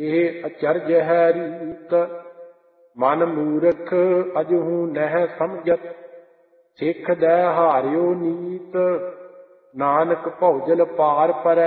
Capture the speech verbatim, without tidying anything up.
ਇਹ ਅਚਰਜ ਹੈ ਰੀਤ। ਮਨ ਮੂਰਖ ਅਜਹੂ ਨਹਿ ਸਮਝਤ, ਸਿੱਖ ਦੈ ਹਾਰਿਓ ਨੀਤ। ਨਾਨਕ ਭਉਜਲ ਪਾਰ ਪਰੈ,